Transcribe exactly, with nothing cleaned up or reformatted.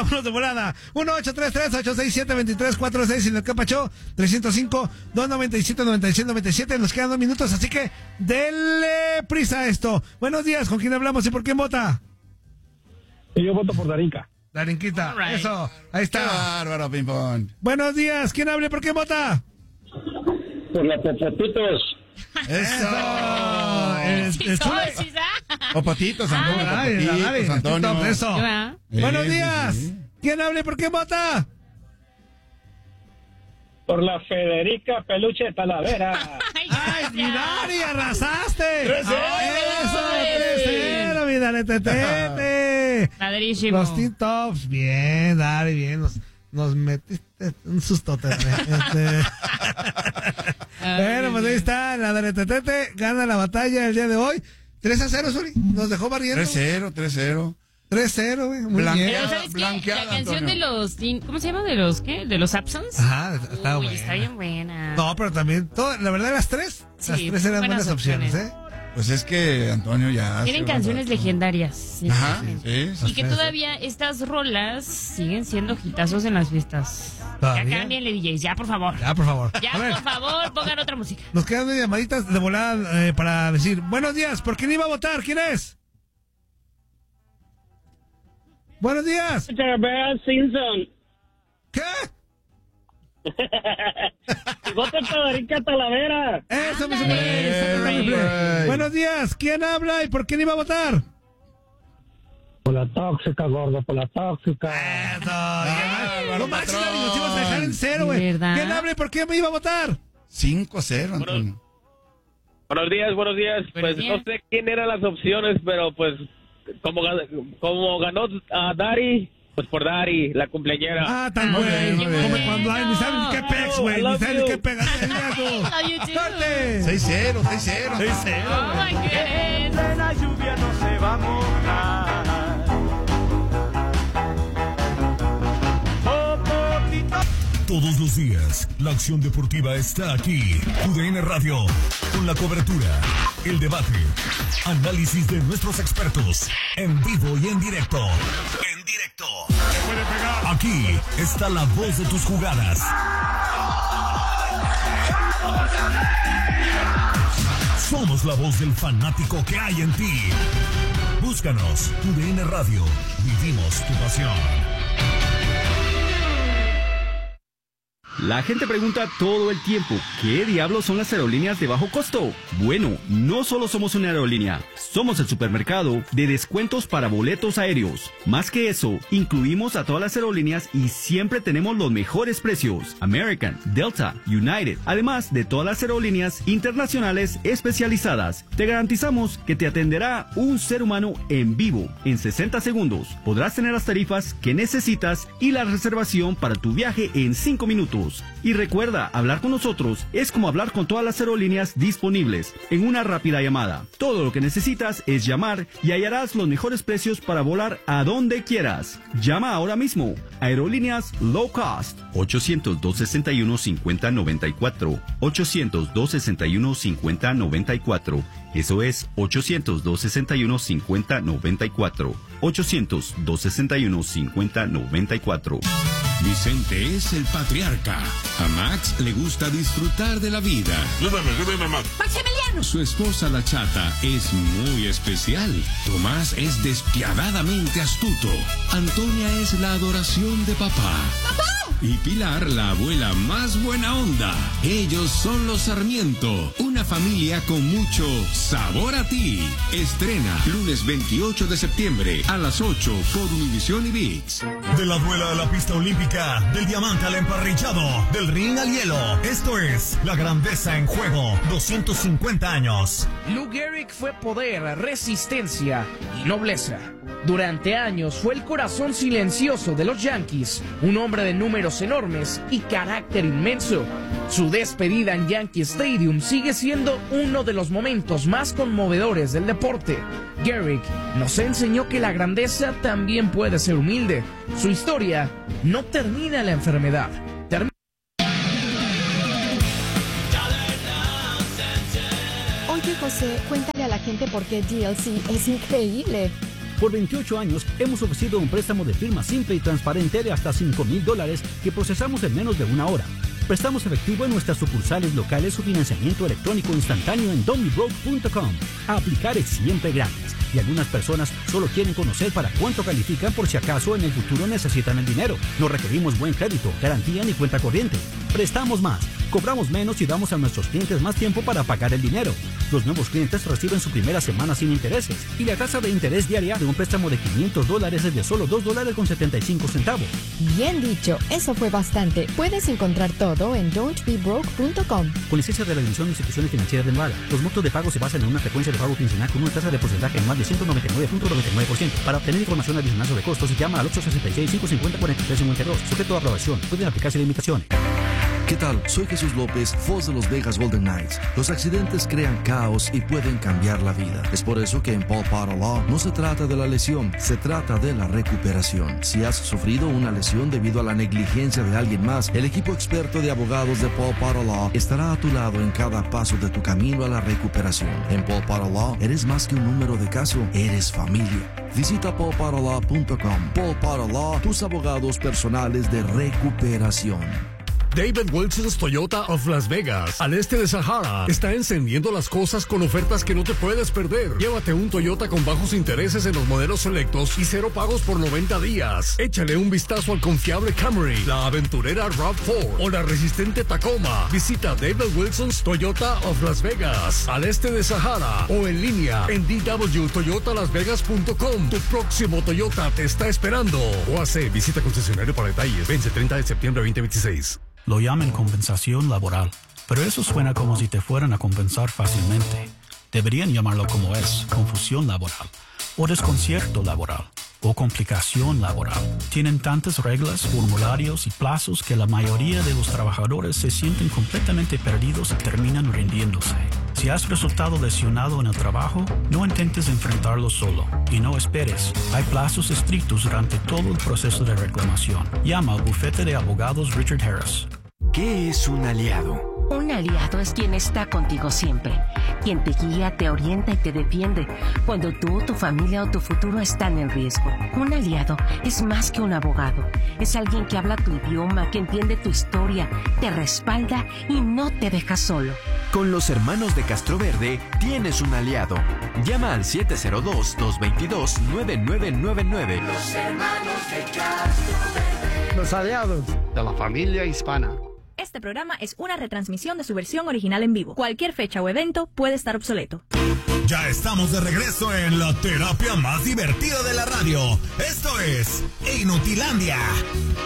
vámonos de volada. uno ocho tres tres, ocho seis siete, dos tres cuatro seis. Y en el Capacho, tres cero cinco, dos nueve siete, nueve seis nueve siete. Nos quedan dos minutos, así que denle prisa a esto. Buenos días, ¿con quién hablamos y por quién vota? Yo voto por Darinka. Darinquita, right. Eso, ahí está. Qué bárbaro, ping pong. Buenos días, ¿quién habla y por quién vota? Por los popotitos. Eso. Es, es chula. Popotitos, Antonio. Ah, Popotitos, dale, Antonio. dale, eso. ¿Ya? Buenos Sí, días. sí, sí. ¿Quién habla y por quién vota? Por la Federica Peluche Talavera. ¡Ay, mi Dari, arrasaste! ¡Tres cero! ¡Eso, tres cero, mi Dari, tetete! Padrísimo. Los Teen Tops, bien, Dari, bien, nos, nos metiste un sustote. este. Bueno, pues ahí está, la Dari, tetete, gana la batalla el día de hoy. tres a cero, Suri, nos dejó barriendo. tres cero, tres cero. tres cero, güey, muy Blanquea. bien. Pero ¿sabes qué? Blanqueada, La canción Antonio. de los... teen- ¿Cómo se llama? ¿De los qué? ¿De los Absons? Ajá, está Uy, buena. está bien buena. No, pero también, todo, la verdad, las tres, Sí, las tres eran buenas buenas opciones, opciones. ¿eh? Pues es que Antonio ya... Tienen hace canciones rato. legendarias. Sí, Ajá, realmente. sí, sí. Y que todavía estas rolas siguen siendo hitazos en las fiestas. ¿Todavía? Ya cámbienle, D Js, ya por favor. Ya, por favor. Ya, A ver, por favor, pongan otra música. nos quedan dos llamaditas de volada eh, para decir, buenos días, ¿por quién iba a votar? ¿Quién es? Buenos días. Bea Simpson. ¿Qué? Voto por Darinka Talavera. Eso, mi Ándale, super- eso, güey. mi super- Buenos días, ¿quién habla y por quién iba a votar? Por la tóxica, gordo, por la tóxica. Eso, bárbaro, no manches, patrón. Dani, nos ibas a dejar en cero, güey. ¿Verdad? ¿Quién habla y por quién me iba a votar? cinco cero, Antonio. Buenos días, buenos días. Buenos Pues días. no sé quién eran las opciones, pero pues como, gan- como ganó a Dari, pues por Dari, la cumpleañera. Ah, tan Muy bueno. bien, muy bien. Como cuando hay, ni saben qué pex, güey. Ni Love saben you. qué pegas. Love you too. ¡Suerte! seis cero, seis cero. seis cero. Oh my goodness. De la lluvia no se va a mojar. Popotito. Todos los días, la acción deportiva está aquí. U D N Radio, con la cobertura, el debate, análisis de nuestros expertos, en vivo y en directo. En directo. Aquí está la voz de tus jugadas. Somos la voz del fanático que hay en ti. Búscanos, U D N Radio. Vivimos tu pasión. La gente pregunta todo el tiempo, ¿qué diablos son las aerolíneas de bajo costo? Bueno, no solo somos una aerolínea, somos el supermercado de descuentos para boletos aéreos. Más que eso, incluimos a todas las aerolíneas y siempre tenemos los mejores precios. American, Delta, United, además de todas las aerolíneas internacionales especializadas. Te garantizamos que te atenderá un ser humano en vivo. En sesenta segundos podrás tener las tarifas que necesitas y la reservación para tu viaje en cinco minutos. Y recuerda, hablar con nosotros es como hablar con todas las aerolíneas disponibles en una rápida llamada. Todo lo que necesitas es llamar y hallarás los mejores precios para volar a donde quieras. Llama ahora mismo. Aerolíneas Low Cost. ochocientos, dos sesenta y uno, cincuenta noventa y cuatro. ochocientos, dos sesenta y uno, cincuenta noventa y cuatro. Eso es ochocientos, dos sesenta y uno, cincuenta noventa y cuatro. ochocientos, dos sesenta y uno, cincuenta noventa y cuatro. Vicente es el patriarca. A Max le gusta disfrutar de la vida. Maximiliano. Su esposa la chata es muy especial. Tomás es despiadadamente astuto. Antonia es la adoración de papá. ¡Papá! Y Pilar, la abuela más buena onda. Ellos son los Sarmiento, una familia con mucho sabor a ti. Estrena lunes veintiocho de septiembre a las ocho por Univision y ViX. De la duela a la pista olímpica, del diamante al emparrillado, del ring al hielo. Esto es La Grandeza en Juego, doscientos cincuenta años. Lou Gehrig fue poder, resistencia y nobleza. Durante años fue el corazón silencioso de los Yankees, un hombre de números enormes y carácter inmenso. Su despedida en Yankee Stadium sigue siendo uno de los momentos más conmovedores del deporte. Gehrig nos enseñó que la grandeza también puede ser humilde. Su historia no termina en la enfermedad. Termina... Oye, José, cuéntale a la gente por qué D L C es increíble. Por veintiocho años hemos ofrecido un préstamo de firma simple y transparente de hasta cinco mil dólares que procesamos en menos de una hora. Prestamos efectivo en nuestras sucursales locales o financiamiento electrónico instantáneo en don't be broke punto com. A aplicar es siempre gratis y algunas personas solo quieren conocer para cuánto califican por si acaso en el futuro necesitan el dinero. No requerimos buen crédito, garantía ni cuenta corriente. Prestamos más, cobramos menos y damos a nuestros clientes más tiempo para pagar el dinero. Los nuevos clientes reciben su primera semana sin intereses y la tasa de interés diaria de un préstamo de quinientos dólares es de solo dos dólares con setenta y cinco centavos. Bien dicho, eso fue bastante. Puedes encontrar todo en don't be broke punto com. Con licencia de la División de Instituciones Financieras de Nevada, los montos de pago se basan en una frecuencia de pago quincenal con una tasa de porcentaje anual de ciento noventa y nueve punto noventa y nueve por ciento. Para obtener información adicional sobre costos, llama al ocho sesenta y seis, cinco cincuenta, cuarenta y tres cincuenta y dos. Sujeto a aprobación. Pueden aplicarse limitaciones. ¿Qué tal? Soy Jesús López, voz de los Vegas Golden Knights. Los accidentes crean caos y pueden cambiar la vida. Es por eso que en Paul Potter Law no se trata de la lesión, se trata de la recuperación. Si has sufrido una lesión debido a la negligencia de alguien más, el equipo experto de abogados de Paul Potter Law estará a tu lado en cada paso de tu camino a la recuperación. En Paul Potter Law eres más que un número de caso, eres familia. Visita paul potter law punto com. Paul Potter Law, tus abogados personales de recuperación. David Wilson's Toyota of Las Vegas, al este de Sahara, está encendiendo las cosas con ofertas que no te puedes perder. Llévate un Toyota con bajos intereses en los modelos selectos y cero pagos por noventa días. Échale un vistazo al confiable Camry, la aventurera RAV cuatro o la resistente Tacoma. Visita David Wilson's Toyota of Las Vegas, al este de Sahara, o en línea en d w toyota las vegas punto com. Tu próximo Toyota te está esperando. O hace visita concesionario para detalles. Vence treinta de septiembre de veinte veintiséis. Lo llaman compensación laboral, pero eso suena como si te fueran a compensar fácilmente. Deberían llamarlo como es, confusión laboral, o desconcierto laboral, o complicación laboral. Tienen tantas reglas, formularios y plazos que la mayoría de los trabajadores se sienten completamente perdidos y terminan rindiéndose. Si has resultado lesionado en el trabajo, no intentes enfrentarlo solo y no esperes. Hay plazos estrictos durante todo el proceso de reclamación. Llama al bufete de abogados Richard Harris. ¿Qué es un aliado? Un aliado es quien está contigo siempre, quien te guía, te orienta y te defiende cuando tú, tu familia o tu futuro están en riesgo. Un aliado es más que un abogado, es alguien que habla tu idioma, que entiende tu historia, te respalda y no te deja solo. Con los hermanos de Castroverde tienes un aliado. Llama al siete cero dos, dos dos dos, nueve nueve nueve nueve. Los hermanos de Castroverde. Los aliados de la familia hispana. Este programa es una retransmisión de su versión original en vivo. Cualquier fecha o evento puede estar obsoleto. Ya estamos de regreso en la terapia más divertida de la radio. Esto es Inutilandia.